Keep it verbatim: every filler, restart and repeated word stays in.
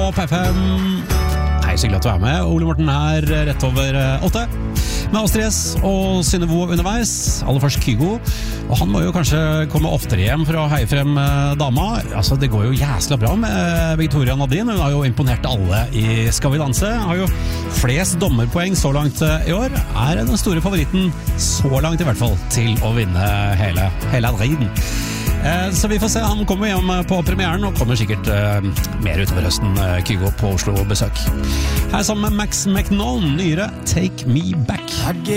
på P fem. Hei, så hyggelig at du er med. Ole Morten her, rett over åtte. Med Astrid S og Synnøve underveis. Aller først Kygo. Og han må jo kanskje komme oftere hjem for å heie frem dama. Altså, det går jo jæsla bra med Victoria Nadine. Hun har jo imponert alle i Skal vi danse. Har jo flest dommerpoeng så langt i år. Er den store favoritten så langt i hvert fall til å vinne hele, hele driden. Så vi får se, han kommer hjem på premieren og kommer sikkert uh, mer utover høsten, uh, Kygo på Oslo besøk. Her sammen med Max McNown, nyere Take Me Back.